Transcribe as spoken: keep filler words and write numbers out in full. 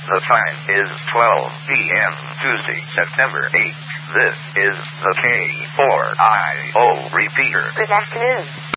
The time is twelve p.m. Tuesday, September eighth. This is the K four I O repeater. Good afternoon.